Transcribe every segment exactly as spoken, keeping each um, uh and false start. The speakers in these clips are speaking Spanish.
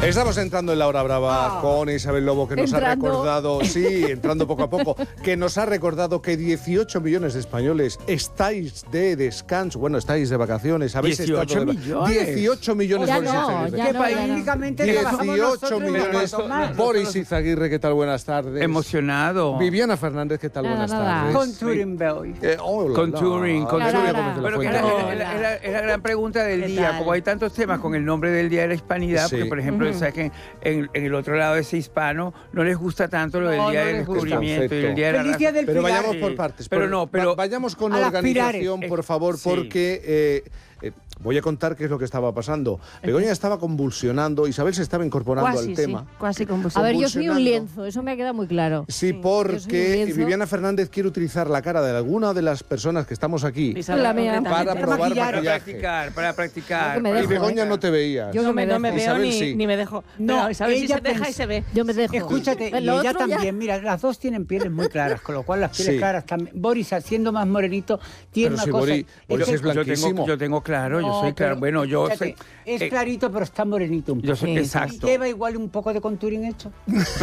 Estamos entrando en la hora brava Ah. con Isabel Lobo, que nos Entrando. ha recordado, sí, entrando poco a poco, que nos ha recordado que dieciocho millones de españoles estáis de descanso, bueno, estáis de vacaciones, habéis dieciocho estado de millones. dieciocho millones, Ya Boris no, Izaguirre. ya que no, ya no. paínicamente trabajamos dieciocho nosotros y millones. unos cuantos más. Boris Izaguirre, ¿qué tal? Buenas tardes. Emocionado. Viviana Fernández, ¿qué tal? Nada, Buenas nada. tardes. Con Turing Boy. Eh, oh, la, Con la. Turing, con Turing, Turing. Gómez de la Bueno, que es Fuente. la, es la- es la- es la gran pregunta del ¿Qué día, tal? como hay tantos temas con el nombre del Día de la Hispanidad, Sí. porque por ejemplo, Ujú. sabes que en, en el otro lado de ese hispano no les gusta tanto lo del No, Día no del les gusta. Descubrimiento y el Día de la Feliz raza. Día del Pero Pilar. vayamos por Sí. partes. Pero por- no, pero- va- vayamos con a las organización, pilares. por favor, Sí. porque eh, eh, voy a contar qué es lo que estaba pasando. Begoña estaba convulsionando, Isabel se estaba incorporando Cuasi, al sí, tema. cuasi A convulsión. ver, yo soy un Convulsionando. lienzo, eso me ha quedado muy claro. Sí, Yo soy un porque lienzo. Viviana Fernández quiere utilizar la cara de alguna de las personas que estamos aquí Isabel, La mía. concretamente. para probar maquillar. Para maquillaje. practicar, para practicar. No, que me Y dejo, Begoña ¿eh? no te veías. Yo No no me, no me veo Isabel ni, sí. ni me dejo. No, Pero Isabel sí ella se deja pens- y se ve. Yo me dejo. Escúchate, y Lo ella otro ya- también, mira, las dos tienen pieles muy claras, con lo cual las pieles Sí. claras también. Boris, siendo más morenito, tiene Pero una si cosa. Boris- Boris que- es yo, tengo, blanquísimo. yo tengo claro, yo No, soy claro. pero, Bueno, yo escúchate, soy. Es eh, clarito, pero está morenito un poco. Yo soy Sí, sí. exacto. ¿Lleva igual un poco de contouring hecho?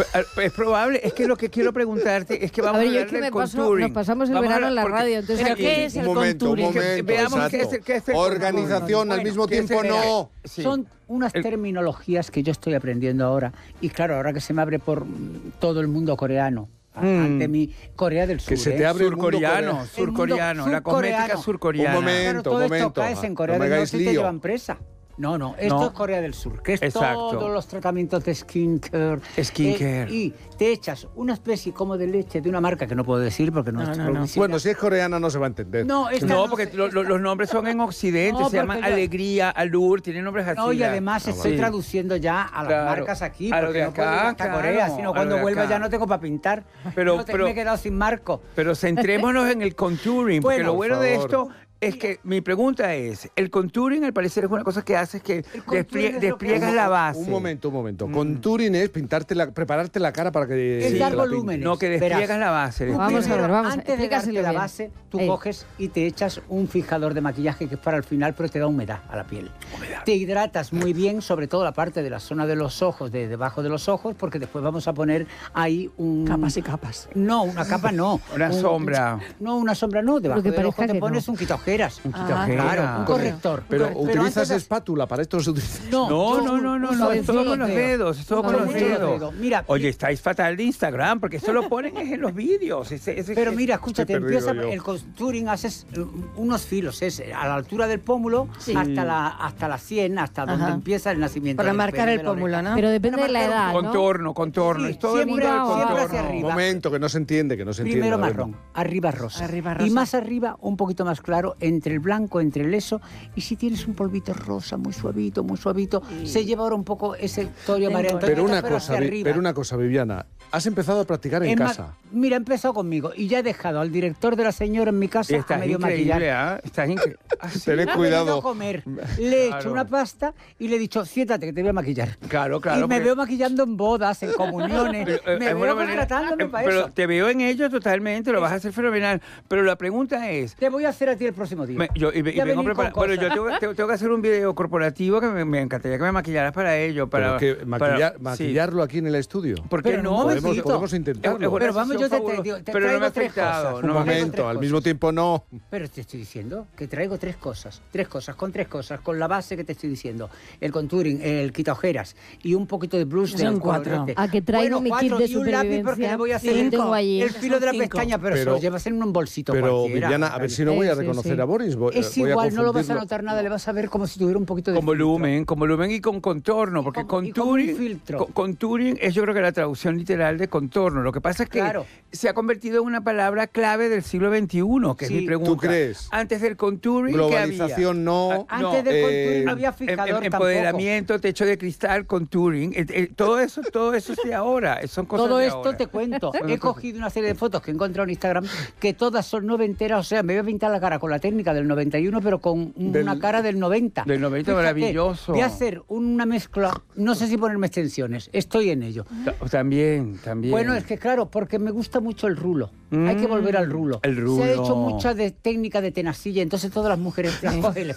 Es probable, es que lo que quiero preguntarte es que A vamos a, ver, yo hablar es que del me paso, contouring. nos pasamos el Vamos a verano en la hablar- porque- radio, entonces ¿Pero aquí- qué es el Un momento, un contouring? momento, Veamos exacto. qué es el- qué es el Organización al Bueno, mismo ¿qué es tiempo el- no. Sí. Son unas El- terminologías que yo estoy aprendiendo ahora. Y claro, ahora que se me abre por mm, todo el mundo coreano. a- Mm. Ante mi Corea del Sur. Que se ¿eh? te abre el mundo Surcoreano, coreano. surcoreano, El la mundo cosmética surcoreano. surcoreana. Un momento. Claro, todo esto momento, caes en no Corea me del hagáis Norte y te lío. llevan presa. No, no, esto No. es Corea del Sur, que es Exacto. todos los tratamientos de skincare. Skincare. Eh, y te echas una especie como de leche de una marca que no puedo decir porque no, No, es no, no. publicidad. Bueno, si es coreana no se va a entender. No, esta No, no porque sé, lo- esta- lo- los nombres son en Occidente, No, se llaman porque yo- Alegría, Alur, tienen nombres así. No, y la- además Ah, estoy sí. traduciendo ya a las Claro. marcas aquí, A lo porque de no puedo ir acá, hasta claro, Corea, a sino lo cuando de vuelva acá. ya no tengo para pintar. Pero- No te- pero- me he quedado sin marco. Pero centrémonos en el contouring, porque Bueno, lo por bueno de favor. esto es que mi pregunta es, el contouring al parecer es una cosa que haces que contouring desplie- es lo que despliegas hace- la base. Un momento, un momento. Mm. Contouring es pintarte la, prepararte la cara para que Es se dar la pintes. volúmenes. No, que despliegas Verás. la base. Tú Vamos a primero, ver, vamos, antes de explícaselo darte la bien. base, tú Ey. coges y te echas un fijador de maquillaje que es para el final, pero te da humedad a la piel. Te hidratas muy bien, sobre todo la parte de la zona de los ojos, de debajo de los ojos, porque después vamos a poner ahí un... Capas y capas. No, una capa no. Una Un- sombra. No, una sombra no. Debajo que del ojo parezca te que pones no. un quitaojeras. Un Ah, quitaojeras. Claro, un corrector. Pero, Pero ¿utilizas antes de- espátula? ¿Para esto se utiliza? No, yo no, no, no, uso no, el es todo dedo. con los dedos, es todo con No, los mucho dedos. dedo. Mira, Oye, estáis fatal de Instagram, porque eso lo ponen es en los vídeos. ese- ese- Pero mira, escúchate, Estoy perdido empieza yo. el contouring, haces eh, unos filos, es a la altura del pómulo Sí. hasta la hasta la sien, hasta donde Ajá. empieza el nacimiento. Para del marcar pelo, el de la pómulo, oreja. ¿no? Pero depende Para de la marcar edad, ¿no? Contorno, contorno, Sí, es todo el siempre- mundo del siempre hacia contorno. arriba. Un momento, que no se entiende, que no se entiende. Primero a ver. marrón, arriba rosa. Arriba Y rosa. más arriba, un poquito más claro, entre el blanco, entre el eso. Y si tienes un polvito rosa, muy suavito, muy suavito, se lleva ahora un poco ese torio Tengo- María Antonieta, Pero una cosa, hacia Vi- arriba. pero una cosa, Viviana. Has empezado a practicar en Es más, casa. mira, he empezado conmigo y ya he dejado al director de la señora en mi casa Y a estás medio increíble, maquillar. ¿ah? Estás increíble. Ah, sí. Tened Ha cuidado. venido a comer. Le he hecho Claro. una pasta y le he dicho, siéntate que te voy a maquillar. Claro, claro. y me porque- veo maquillando en bodas, en comuniones. Pero, eh, me es veo buena manera- contratándome eh, para pero eso. te veo en ello totalmente, lo vas a hacer fenomenal. Pero la pregunta es, Te voy a hacer a ti el próximo día. me- yo, y, y Ya vengo venir con preparado. Bueno, yo cosas. tengo, tengo- tengo que hacer un video corporativo que me, me encantaría que me maquillaras para ello. Para, Pero que para- maquillar- sí. maquillarlo aquí en el estudio. ¿Por qué Pero no? un Podemos, momentito. podemos Es- intentarlo. es una Pero vamos, yo te- sesión te- fabulosa. te Pero no traigo me ha tres afectado. cosas. Un no me ha traigo tres momento, al cosas. mismo tiempo no. Pero te estoy diciendo que traigo tres cosas. Tres cosas, con tres cosas. Con la base que te estoy diciendo. El contouring, el quita ojeras y un poquito de blush Son del cuatro. colorete. A que traigo Bueno, mi kit cuatro, de y un lápiz porque supervivencia. le voy a hacer Sí, el, tengo allí. el filo de la Cinco. pestaña, pero, Pero- se lo llevas en un bolsito Pero, cualquiera. Viviana, a ver si no voy a Sí, sí, reconocer sí. a Boris. Voy, Es voy a igual, no lo vas a confundirlo. notar nada, le vas a ver como si tuviera un poquito de Con filtro. volumen, con volumen y con contorno, porque Y con- y con un contouring, filtro. co- contouring es yo creo que la traducción literal de contorno. Lo que pasa es que Claro. se ha convertido en una palabra clave del siglo veintiuno, que Sí. es mi pregunta. ¿Tú crees? Antes del contouring, ¿qué había? Globalización no. Ah, Antes del eh, contouring no había Em- fijador em- tampoco. empoderamiento, techo de cristal, contouring, eh, eh, todo eso, todo eso es de ahora, son cosas Todo de esto ahora. te cuento. Son He cosas- cogido una serie de fotos que he encontrado en Instagram que todas son noventeras. O sea, me voy a pintar la cara con la técnica del noventa y uno, pero con Del- una cara del noventa. Del noventa, Fíjate, maravilloso. Voy a hacer una mezcla. No sé si ponerme extensiones. Estoy en ello. Ta- También, también. Bueno, es que claro, porque me gusta mucho el rulo. Hay que volver al rulo. el Se ha rulo. hecho mucha de técnica de tenacilla, entonces todas las mujeres las cogen y les